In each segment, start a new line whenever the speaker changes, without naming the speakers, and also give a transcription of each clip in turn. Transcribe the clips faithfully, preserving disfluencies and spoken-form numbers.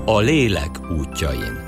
A lélek útjain.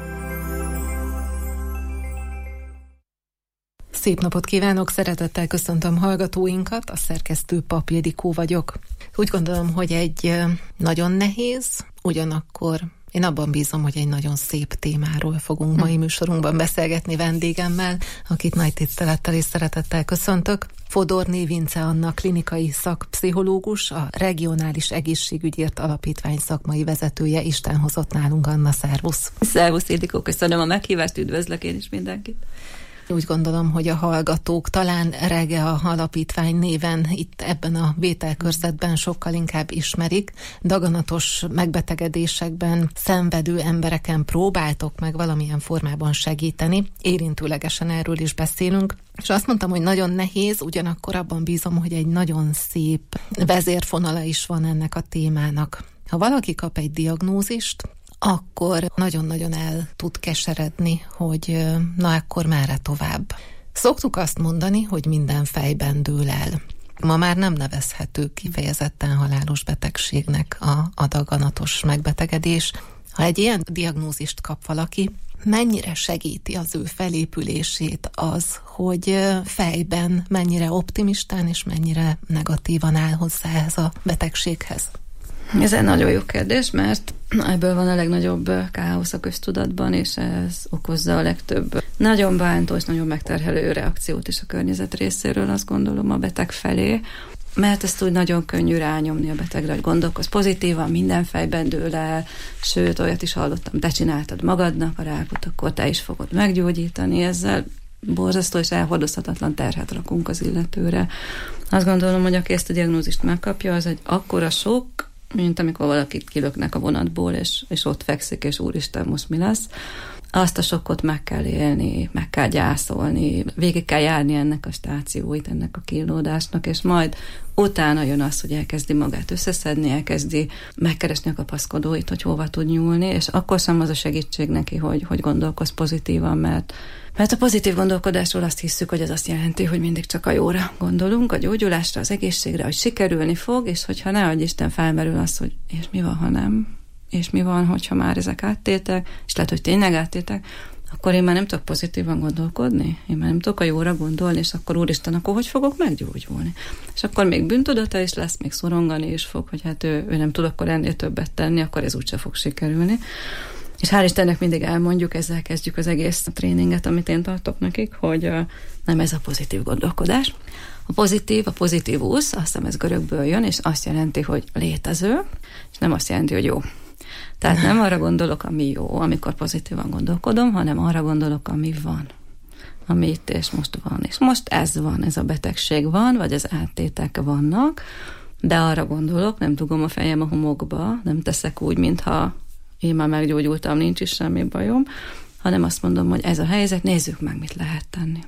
Szép napot kívánok, szeretettel köszöntöm hallgatóinkat, a szerkesztő Pap Ildikó vagyok. Úgy gondolom, hogy egy nagyon nehéz, ugyanakkor én abban bízom, hogy egy nagyon szép témáról fogunk mai műsorunkban beszélgetni vendégemmel, akit nagy tisztelettel és szeretettel köszöntök. Fodorné Vince Anna klinikai szakpszichológus, a Regionális Egészségügyért Alapítvány szakmai vezetője. Isten hozott nálunk, Anna, szervusz!
Szervusz, Ildikó, köszönöm a meghívást, üdvözlök én is mindenkit!
Úgy gondolom, hogy a hallgatók talán Regea Alapítvány néven itt ebben a vételkörzetben sokkal inkább ismerik. Daganatos megbetegedésekben szenvedő embereken próbáltok meg valamilyen formában segíteni. Érintőlegesen erről is beszélünk. És azt mondtam, hogy nagyon nehéz, ugyanakkor abban bízom, hogy egy nagyon szép vezérfonala is van ennek a témának. Ha valaki kap egy diagnózist, akkor nagyon-nagyon el tud keseredni, hogy na akkor merre tovább. Szoktuk azt mondani, hogy minden fejben dől el. Ma már nem nevezhető kifejezetten halálos betegségnek a, a daganatos megbetegedés. Ha egy ilyen diagnózist kap valaki, mennyire segíti az ő felépülését az, hogy fejben mennyire optimistán és mennyire negatívan áll hozzá ehhez a betegséghez?
Ez egy nagyon jó kérdés, mert ebből van a legnagyobb káosz a köztudatban, és ez okozza a legtöbb nagyon bántó és nagyon megterhelő reakciót is a környezet részéről, azt gondolom, a beteg felé, mert ezt úgy nagyon könnyű rányomni a betegre, hogy gondolkoz pozitívan, minden fejben dől el, sőt, olyat is hallottam, te csináltad magadnak a rákot, akkor te is fogod meggyógyítani, ezzel borzasztó és elhordozhatatlan terhet rakunk az illetőre. Azt gondolom, hogy aki ezt a diagnózist megkapja, az egy akkora sok, mint amikor valakit kilöknek a vonatból, és, és ott fekszik, és úristen, most mi lesz. Azt a sokkot meg kell élni, meg kell gyászolni, végig kell járni ennek a stációit, ennek a kínlódásnak, és majd utána jön az, hogy elkezdi magát összeszedni, elkezdi megkeresni a kapaszkodóit, hogy hova tud nyúlni, és akkor sem az a segítség neki, hogy, hogy gondolkoz pozitívan, mert Mert a pozitív gondolkodásról azt hiszük, hogy ez azt jelenti, hogy mindig csak a jóra gondolunk, a gyógyulásra, az egészségre, hogy sikerülni fog, és hogyha nehogy Isten felmerül az, hogy és mi van, ha nem, és mi van, hogyha már ezek áttéltek, és lehet, hogy tényleg áttéltek, akkor én már nem tudok pozitívan gondolkodni, én már nem tudok a jóra gondolni, és akkor úristen, akkor hogy fogok meggyógyulni? És akkor még bűntudata is lesz, még szorongani is fog, hogy hát ő, ő nem tud akkor ennél többet tenni, akkor ez úgyse fog sikerülni. És hál' Istennek mindig elmondjuk, ezzel kezdjük az egész tréninget, amit én tartok nekik, hogy uh, nem ez a pozitív gondolkodás. A pozitív, a pozitívus, azt hiszem ez görögből jön, és azt jelenti, hogy létező, és nem azt jelenti, hogy jó. Tehát nem arra gondolok, ami jó, amikor pozitívan gondolkodom, hanem arra gondolok, ami van. Ami itt és most van. És most ez van, ez a betegség van, vagy az áttétek vannak, de arra gondolok, nem dugom a fejem a homokba, nem teszek úgy, mintha én már meggyógyultam, nincs is semmi bajom, hanem azt mondom, hogy ez a helyzet, nézzük meg, mit lehet tenni.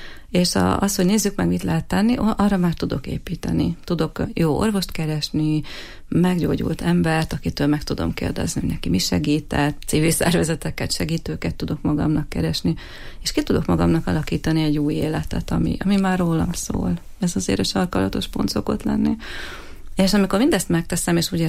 És az, hogy nézzük meg, mit lehet tenni, arra már tudok építeni. Tudok jó orvost keresni, meggyógyult embert, akitől meg tudom kérdezni, hogy neki mi segített, civil szervezeteket, segítőket tudok magamnak keresni, és ki tudok magamnak alakítani egy új életet, ami, ami már rólam szól. Ez azért a sarkalatos pont szokott lenni. És amikor mindezt megteszem, és úgy